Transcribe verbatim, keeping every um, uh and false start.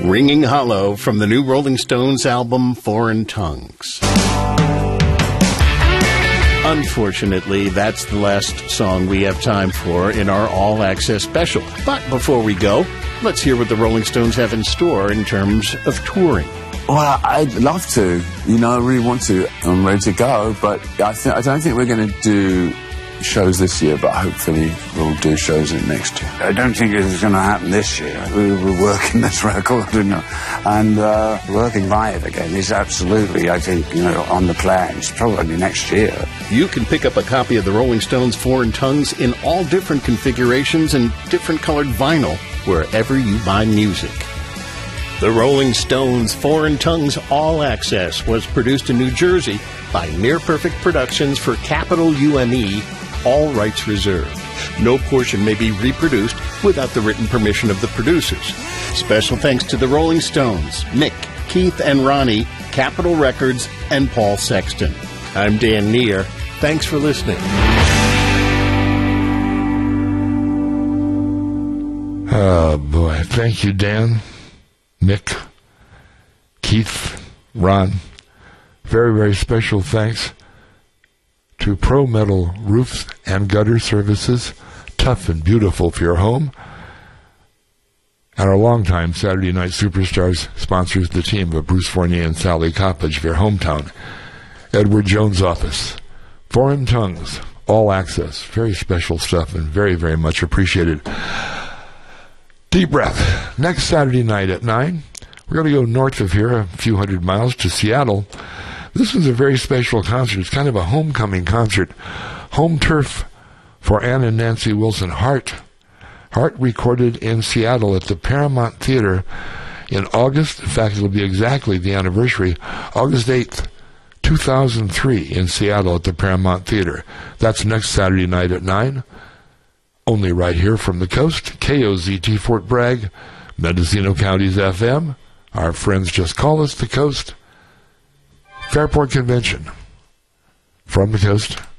Ringing Hollow from the new Rolling Stones album, Foreign Tongues. Unfortunately, that's the last song we have time for in our All Access special. But before we go, let's hear what the Rolling Stones have in store in terms of touring. Well, I'd love to. You know, I really want to. I'm ready to go, but I, th- I don't think we're going to do shows this year, but hopefully we'll do shows in next year. I don't think it's going to happen this year. We were working this record, you know, and uh, working live again is absolutely, I think, you know, on the plans, probably next year. You can pick up a copy of the Rolling Stones' Foreign Tongues in all different configurations and different colored vinyl wherever you buy music. The Rolling Stones' Foreign Tongues All Access was produced in New Jersey by Near Perfect Productions for Capital U M E, all rights reserved. No portion may be reproduced without the written permission of the producers. Special thanks to the Rolling Stones, Mick, Keith, and Ronnie, Capitol Records, and Paul Sexton. I'm Dan Neer. Thanks for listening. Oh, boy. Thank you, Dan, Mick, Keith, Ron. Very, very special thanks to Pro Metal Roofs and Gutter Services, tough and beautiful for your home. And our longtime Saturday Night Superstars sponsors the team of Bruce Fournier and Sally Coppage of your hometown. Edward Jones' office. Foreign Tongues, all access. Very special stuff and very, very much appreciated. Deep breath. Next Saturday night at nine, we're going to go north of here a few hundred miles to Seattle. This was a very special concert. It's kind of a homecoming concert. Home turf for Ann and Nancy Wilson Hart. Hart recorded in Seattle at the Paramount Theater in August. In fact, it'll be exactly the anniversary, August eighth, two thousand three, in Seattle at the Paramount Theater. That's next Saturday night at nine. Only right here from the coast, K O Z T Fort Bragg, Mendocino County's F M. Our friends just call us the coast. Fairport Convention. From the coast.